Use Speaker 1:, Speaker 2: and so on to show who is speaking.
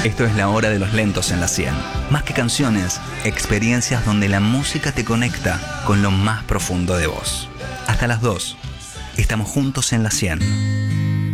Speaker 1: Esto es la hora de los lentos en la 100. Más que canciones, experiencias donde la música te conecta con lo más profundo de vos. Hasta las 2. Estamos juntos en la 100.